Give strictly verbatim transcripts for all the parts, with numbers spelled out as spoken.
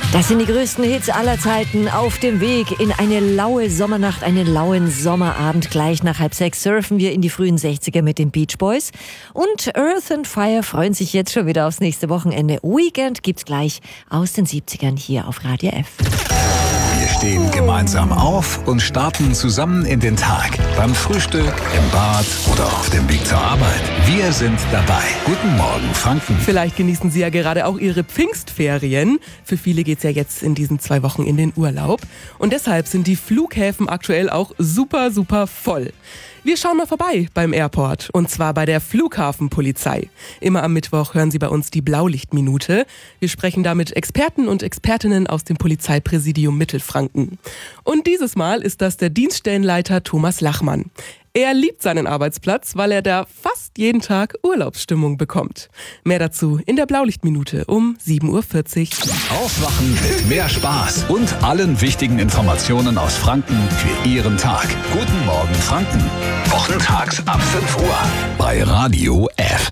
Das sind die größten Hits aller Zeiten auf dem Weg in eine laue Sommernacht, einen lauen Sommerabend. Gleich nach halb sechs surfen wir in die frühen sechziger mit den Beach Boys. Und Earth and Fire freuen sich jetzt schon wieder aufs nächste Wochenende. Weekend gibt's gleich aus den siebzigern hier auf Radio F. Wir stehen gemeinsam auf und starten zusammen in den Tag. Beim Frühstück, im Bad oder auf dem Weg zur Arbeit. Wir sind dabei. Guten Morgen, Franken. Vielleicht genießen Sie ja gerade auch Ihre Pfingstferien. Für viele geht's ja jetzt in diesen zwei Wochen in den Urlaub. Und deshalb sind die Flughäfen aktuell auch super, super voll. Wir schauen mal vorbei beim Airport, und zwar bei der Flughafenpolizei. Immer am Mittwoch hören Sie bei uns die Blaulichtminute. Wir sprechen da mit Experten und Expertinnen aus dem Polizeipräsidium Mittelfranken. Und dieses Mal ist das der Dienststellenleiter Thomas Lachmann. Er liebt seinen Arbeitsplatz, weil er da fast jeden Tag Urlaubsstimmung bekommt. Mehr dazu in der Blaulichtminute um sieben Uhr vierzig. Aufwachen mit mehr Spaß und allen wichtigen Informationen aus Franken für Ihren Tag. Guten Morgen, Franken. Wochentags ab fünf Uhr bei Radio F.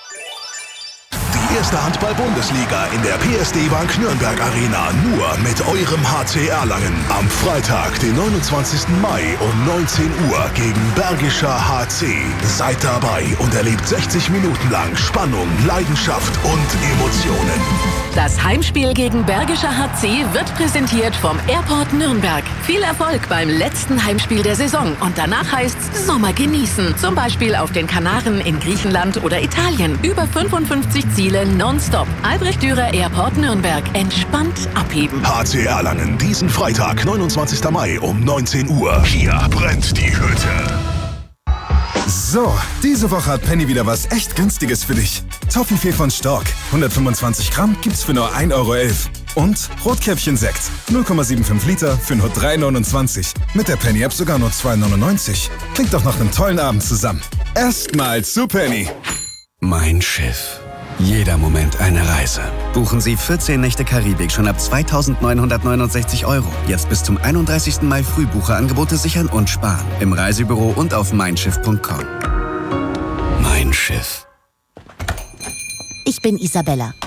Die erste Handball-Bundesliga in der P S D Bank Nürnberg Arena, nur mit eurem H C Erlangen. Am Freitag, den neunundzwanzigsten Mai um neunzehn Uhr gegen Bergischer H C. Seid dabei und erlebt sechzig Minuten lang Spannung, Leidenschaft und Emotionen. Das Heimspiel gegen Bergischer H C wird präsentiert vom Airport Nürnberg. Viel Erfolg beim letzten Heimspiel der Saison und danach heißt's Sommer genießen. Zum Beispiel auf den Kanaren, in Griechenland oder Italien. Über fünfundfünfzig Ziele nonstop. Albrecht Dürer Airport Nürnberg. Entspannt abheben. H C Erlangen, diesen Freitag, neunundzwanzigsten Mai um neunzehn Uhr. Hier brennt die Hütte. So, diese Woche hat Penny wieder was echt Günstiges für dich. Toffifee von Stork, hundertfünfundzwanzig Gramm, gibt's für nur ein Euro elf. Und Rotkäppchen-Sekt, null Komma fünfundsiebzig Liter für nur drei neunundzwanzig. Mit der Penny-App sogar nur zwei neunundneunzig. Klingt doch nach einem tollen Abend zusammen. Erstmal zu Penny. Mein Schiff. Jeder Moment eine Reise. Buchen Sie vierzehn Nächte Karibik schon ab zweitausendneunhundertneunundsechzig Euro. Jetzt bis zum einunddreißigsten Mai Frühbucherangebote sichern und sparen. Im Reisebüro und auf mein schiff punkt com. Mein Schiff. Ich bin Isabella.